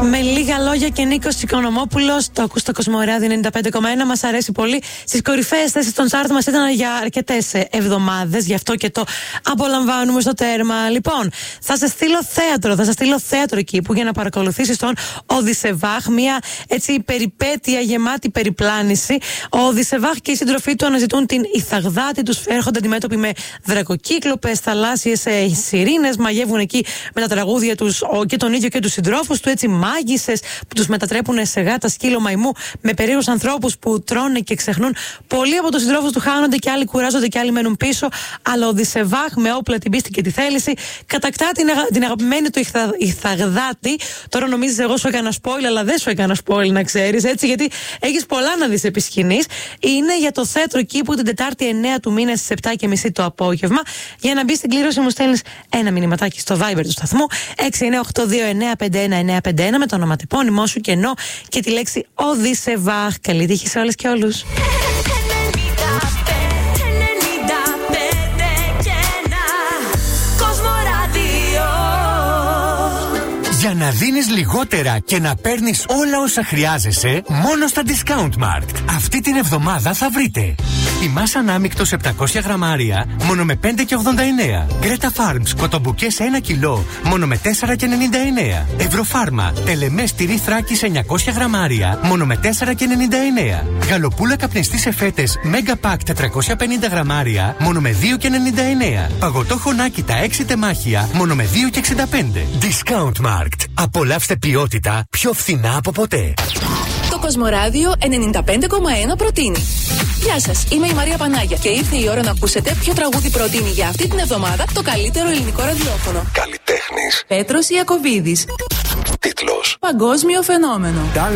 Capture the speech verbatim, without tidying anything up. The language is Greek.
Με λίγα λόγια και Νίκος Οικονομόπουλος. Το ακούς στο Κοσμοράδιο ενενήντα πέντε κόμμα ένα. Μας αρέσει πολύ. Στις κορυφαίες θέσεις των τσάρτ μας ήταν για αρκετές εβδομάδες. Γι' αυτό και το απολαμβάνουμε στο τέρμα. Λοιπόν, θα σε στείλω θέατρο. Θα σε στείλω θέατρο εκεί που για να παρακολουθήσεις τον Οδυσεβάχ. Μια έτσι περιπέτεια γεμάτη περιπλάνηση. Ο Οδυσεβάχ και οι σύντροφοί του αναζητούν την Ηθαγδάτη. Τους έρχονται αντιμέτωποι με δρακοκύκλοπες, θαλάσσιες σιρήνες. Μαγεύουν εκεί με τα τραγούδια τους και τον ίδιο και τους συντρόφους του. Έτσι μάγισσες που τους μετατρέπουν σε γάτα, σκύλο, μαϊμού, με περίεργους ανθρώπους που τρώνε και ξεχνούν. Πολλοί από τους συντρόφους του χάνονται και άλλοι κουράζονται και άλλοι μένουν πίσω. Αλλά ο Οδυσεβάχ με όπλα, την πίστη και τη θέληση κατακτά την, αγα... την αγαπημένη του Ιθα... Ηθαγδάτη. Τώρα νομίζεις εγώ σου έκανα spoil, αλλά δεν σου έκανα spoil να ξέρεις, έτσι, γιατί έχεις πολλά να δεις επί σκηνής. Είναι για το θέατρο Κήπου την Τετάρτη εννέα του μήνα στις επτά και μισή το απόγευμα. Για να μπει στην κλήρωση μου στέλνεις ένα μηνυματάκι στο Viber του σταθμού έξι εννιά οκτώ δύο εννιά πέντε ένα εννιά πέντε ένα με το ονοματεπώνυμό σου κενό και τη λέξη Οδυσεβάχ. Καλή τύχη σε όλες και όλους. Για να δίνεις λιγότερα και να παίρνεις όλα όσα χρειάζεσαι, μόνο στα Discount Markt. Αυτή την εβδομάδα θα βρείτε Πιμάς ανάμεικτος επτακόσια γραμμάρια, μόνο με πέντε και ογδόντα εννέα. Γκρέτα Farms, κοτομπουκές ένα κιλό, μόνο με τέσσερα και ενενήντα εννέα. Ευρωφάρμα, τελεμές τυρί Θράκης εννιακόσια γραμμάρια, μόνο με τέσσερα και ενενήντα εννέα. Γαλοπούλα καπνιστή σε φέτες, Mega Pack τετρακόσια πενήντα γραμμάρια, μόνο με δύο και ενενήντα εννέα. Παγωτό χωνάκι τα έξι τεμάχια, μόνο με δύο και εξήντα πέντε. Discount Markt. Απολαύστε ποιότητα πιο φθηνά από ποτέ. Το Κοσμοράδιο ενενήντα πέντε κόμμα ένα προτείνει. Γεια σας, είμαι η Μαρία Πανάγια και ήρθε η ώρα να ακούσετε ποιο τραγούδι προτείνει για αυτή την εβδομάδα το καλύτερο ελληνικό ραδιόφωνο. Καλλιτέχνης Πέτρος Ιακωβίδης. Τίτλος Παγκόσμιο φαινόμενο.